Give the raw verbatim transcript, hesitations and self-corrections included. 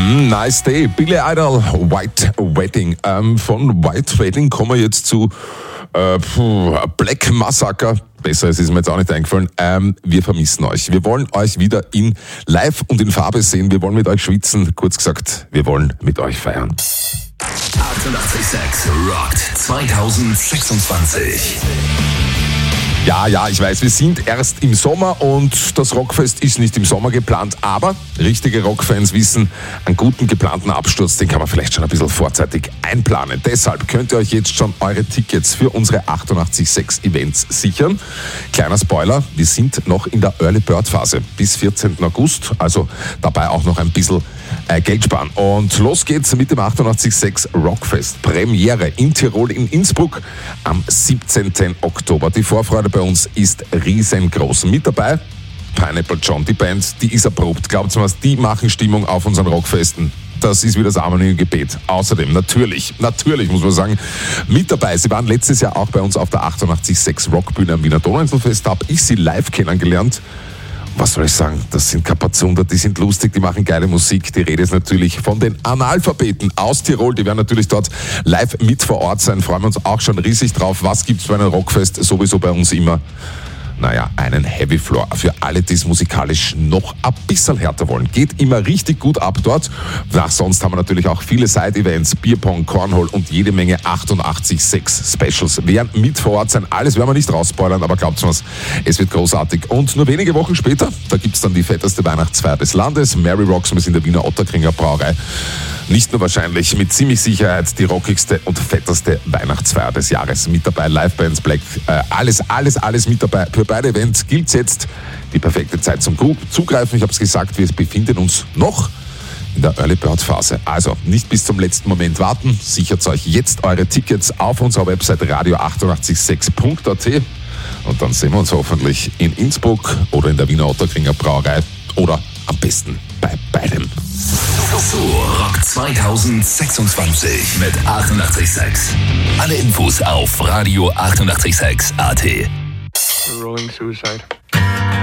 Mm, nice Day. Billy Idol, White Wedding. Ähm, von White Wedding kommen wir jetzt zu äh, Black Massacre. Besser, es ist mir jetzt auch nicht eingefallen. Ähm, wir vermissen euch. Wir wollen euch wieder in live und in Farbe sehen. Wir wollen mit euch schwitzen. Kurz gesagt, wir wollen mit euch feiern. achtundachtzig Komma sechs Rockt zwanzig sechsundzwanzig. Ja, ja, ich weiß, wir sind erst im Sommer und das Rockfest ist nicht im Sommer geplant, aber richtige Rockfans wissen, einen guten geplanten Absturz, den kann man vielleicht schon ein bisschen vorzeitig einplanen. Deshalb könnt ihr euch jetzt schon eure Tickets für unsere achtundachtzig Komma sechs Events sichern. Kleiner Spoiler, wir sind noch in der Early Bird Phase bis vierzehnten August, also dabei auch noch ein bisschen äh, Geld sparen. Und los geht's mit dem achtundachtzig Komma sechs Rockfest. Premiere in Tirol in Innsbruck am siebzehnten Oktober. Die Vorfreude bei uns ist riesengroß. Mit dabei Pineapple John, die Band, die ist erprobt. Glaubt's mir, die machen Stimmung auf unseren Rockfesten. Das ist wie das Armenien Gebet. Außerdem, natürlich, natürlich muss man sagen, mit dabei. Sie waren letztes Jahr auch bei uns auf der achtundachtzig Komma sechs Rockbühne am Wiener Donauinselfest. Da habe ich sie live kennengelernt. Was soll ich sagen? Das sind Kapazunder, die sind lustig, die machen geile Musik. Die Rede ist natürlich von den Analphabeten aus Tirol. Die werden natürlich dort live mit vor Ort sein. Freuen wir uns auch schon riesig drauf. Was gibt's bei einem Rockfest? Sowieso bei uns immer. Naja, einen Heavy Floor für alle, die es musikalisch noch ein bisschen härter wollen. Geht immer richtig gut ab dort. Nach sonst haben wir natürlich auch viele Side-Events, Bierpong, Cornhole und jede Menge achtundachtzig Komma sechs Specials. Werden mit vor Ort sein. Alles werden wir nicht rausspoilern, aber glaubt mir's, es wird großartig. Und nur wenige Wochen später, da gibt's dann die fetteste Weihnachtsfeier des Landes. Mary Rocksmith in der Wiener Otterkringer Brauerei. Nicht nur wahrscheinlich, mit ziemlich Sicherheit die rockigste und fetteste Weihnachtsfeier des Jahres. Mit dabei Livebands, Black, äh, alles, alles, alles mit dabei. Für beide Events gilt jetzt die perfekte Zeit zum Zugreifen. Ich habe es gesagt, wir befinden uns noch in der Early Bird Phase. Also nicht bis zum letzten Moment warten. Sichert euch jetzt eure Tickets auf unserer Website radio achtundachtzig Komma sechs Punkt a t und dann sehen wir uns hoffentlich in Innsbruck oder in der Wiener Otterkringer Brauerei oder am besten bei beidem. So, Rock zwanzig sechsundzwanzig mit achtundachtzig Komma sechs. Alle Infos auf radio achtundachtzig Komma sechs Punkt a t. Rolling Suicide.